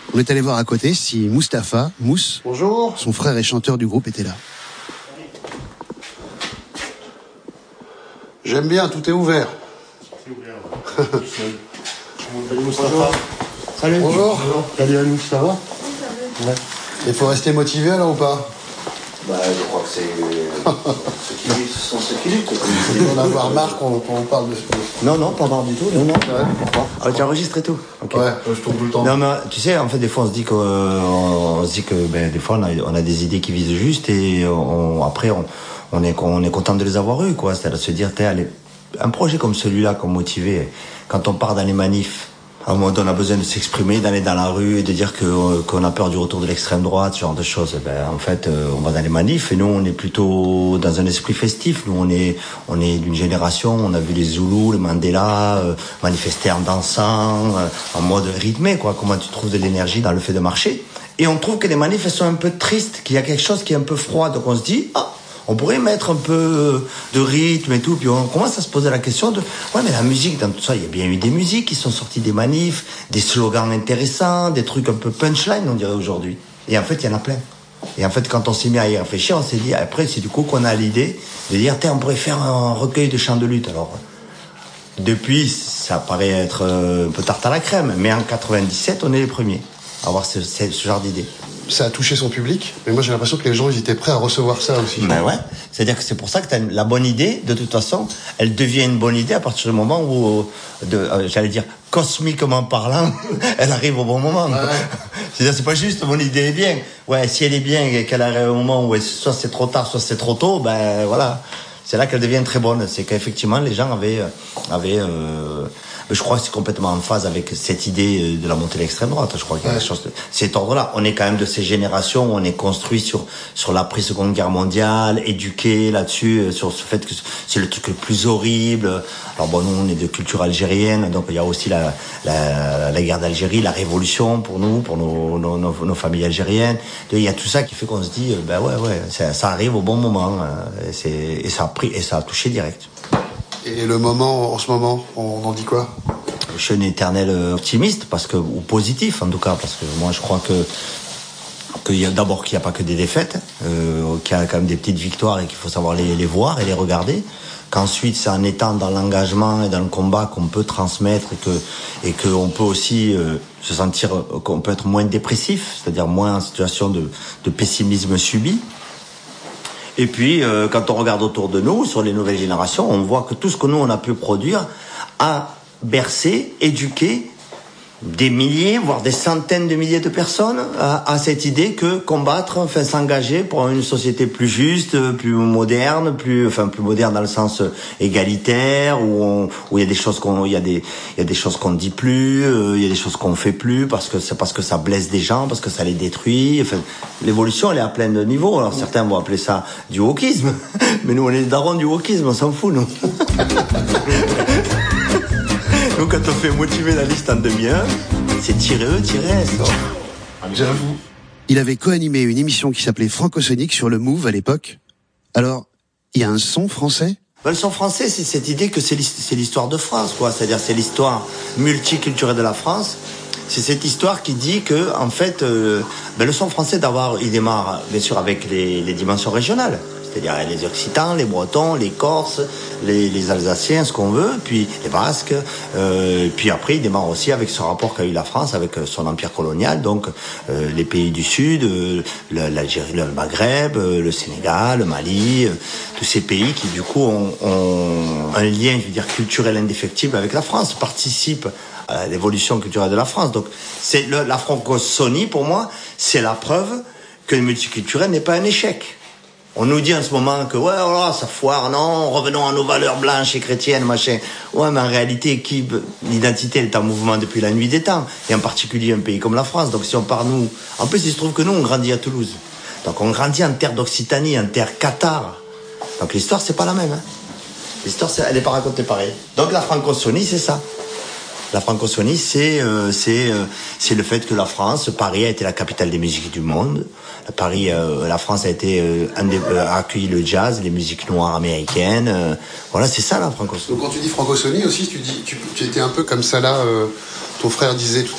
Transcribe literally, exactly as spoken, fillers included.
On est allé voir à côté si Mustapha, Mousse, bonjour, son frère et chanteur du groupe, était là. J'aime bien, tout est ouvert. C'est ouvert, ouais. Salut Mustapha. Salut. Bonjour. Bonjour. Salut Anous, ça va? Ouais. Il faut rester motivé alors ou pas? Bah, je crois que c'est ceux qui luttent, ce sont ceux qui luttent. On va avoir marre quand on parle de ce. Non, non, pas marre du tout. Non, non. Ouais. Pourquoi? Ah, tu enregistres et tout. Okay. Ouais, je tourne tout le temps. Non, mais tu sais, en fait, des fois, on se dit que, on se dit que, ben, des fois, on a, on a des idées qui visent juste et on, après, on, on est, on est content de les avoir eues, quoi. C'est-à-dire de se dire, t'es allé, un projet comme celui-là, comme motivé, quand on part dans les manifs. À un moment donné, on a besoin de s'exprimer, d'aller dans la rue et de dire que qu'on a peur du retour de l'extrême droite, ce genre de choses. Ben, en fait, euh, on va dans les manifs et nous, on est plutôt dans un esprit festif. Nous, on est on est d'une génération. On a vu les Zoulous, les Mandela euh, manifester en dansant, euh, en mode rythmé, quoi. Comment tu trouves de l'énergie dans le fait de marcher? Et on trouve que les manifs elles sont un peu tristes, qu'il y a quelque chose qui est un peu froid. Donc on se dit ah. On pourrait mettre un peu de rythme et tout, puis on commence à se poser la question de ouais, mais la musique, dans tout ça, il y a bien eu des musiques qui sont sorties des manifs, des slogans intéressants, des trucs un peu punchline, on dirait aujourd'hui. Et en fait, il y en a plein. Et en fait, quand on s'est mis à y réfléchir, on s'est dit, après, c'est du coup qu'on a l'idée de dire, tiens, on pourrait faire un recueil de chants de lutte. Alors, depuis, ça paraît être un peu tarte à la crème, mais en quatre-vingt-dix-sept, on est les premiers à avoir ce, ce, ce genre d'idée. Ça a touché son public, mais moi j'ai l'impression que les gens ils étaient prêts à recevoir ça aussi. Ben ouais, c'est-à-dire que c'est pour ça que t'as la bonne idée, de toute façon, elle devient une bonne idée à partir du moment où, de, euh, j'allais dire, cosmiquement parlant, elle arrive au bon moment. Ouais. C'est-à-dire c'est pas juste mon idée est bien. Ouais, si elle est bien et qu'elle arrive au moment où elle, soit c'est trop tard, soit c'est trop tôt, ben voilà, c'est là qu'elle devient très bonne. C'est qu'effectivement les gens avaient, avaient euh, je crois que c'est complètement en phase avec cette idée de la montée de l'extrême droite. Je crois qu'il y a quelque chose de cet ordre-là. On est quand même de ces générations où on est construit sur sur l'après-seconde guerre mondiale, éduqué là-dessus, sur ce fait que c'est le truc le plus horrible. Alors bon, nous on est de culture algérienne, donc il y a aussi la la, la guerre d'Algérie, la révolution pour nous, pour nos nos, nos, nos familles algériennes. Il y a tout ça qui fait qu'on se dit, ben ouais ouais, ça, ça arrive au bon moment. Et, c'est, et ça a pris et ça a touché direct. Et le moment, en ce moment, on en dit quoi? Je suis un éternel optimiste, parce que, ou positif en tout cas, parce que moi je crois que, que y a, d'abord qu'il n'y a pas que des défaites, euh, qu'il y a quand même des petites victoires et qu'il faut savoir les, les voir et les regarder. Qu'ensuite c'est en étant dans l'engagement et dans le combat qu'on peut transmettre et que et qu'on peut aussi euh, se sentir qu'on peut être moins dépressif, c'est-à-dire moins en situation de, de pessimisme subi. Et puis, euh, quand on regarde autour de nous, sur les nouvelles générations, on voit que tout ce que nous, on a pu produire a bercé, éduqué des milliers, voire des centaines de milliers de personnes à, à cette idée que combattre, enfin s'engager pour une société plus juste, plus moderne, plus, enfin plus moderne dans le sens égalitaire, où on, où il y a des choses qu'on, il y a des, il y a des choses qu'on ne dit plus, euh, il y a des choses qu'on fait plus parce que c'est parce que ça blesse des gens, parce que ça les détruit. Enfin, l'évolution elle est à plein de niveaux. Alors certains vont appeler ça du wokisme, mais nous on est les darons du wokisme, on s'en fout nous. Donc quand on fait motiver la liste en demi-heure, c'est tirer E, tirer S. J'avoue. Il avait co-animé une émission qui s'appelait Francosonique sur le Move à l'époque. Alors, il y a un son français? Ben, le son français, c'est cette idée que c'est l'histoire de France, quoi. C'est-à-dire c'est l'histoire multiculturelle de la France. C'est cette histoire qui dit que, en fait, euh, ben, le son français d'abord, il démarre bien sûr avec les, les dimensions régionales. C'est-à-dire les Occitans, les Bretons, les Corses, les, les Alsaciens, ce qu'on veut, puis les Basques. Euh, puis après, il démarre aussi avec ce rapport qu'a eu la France avec son empire colonial, donc euh, les pays du Sud, euh, l'Algérie, le Maghreb, euh, le Sénégal, le Mali, euh, tous ces pays qui du coup ont, ont un lien, je veux dire, culturel indéfectible avec la France, participent à l'évolution culturelle de la France. Donc, c'est le, la francophonie pour moi, c'est la preuve que le multiculturel n'est pas un échec. On nous dit en ce moment que ouais, voilà, ça foire, non, revenons à nos valeurs blanches et chrétiennes, machin. Ouais, mais en réalité, qui, l'identité elle est en mouvement depuis la nuit des temps, et en particulier un pays comme la France. Donc si on part nous, en plus il se trouve que nous on grandit à Toulouse, donc on grandit en terre d'Occitanie, en terre cathare. Donc l'histoire c'est pas la même. Hein. L'histoire c'est, elle est pas racontée pareil. Donc la francophonie c'est ça. La francophonie, c'est euh, c'est euh, c'est le fait que la France, Paris a été la capitale des musiques du monde. Paris, euh, la France a été euh, un des, euh, a accueilli le jazz, les musiques noires américaines. Euh, voilà, c'est ça la francophonie. Donc quand tu dis francophonie aussi, tu dis tu, tu étais un peu comme ça là. Euh, ton frère disait tout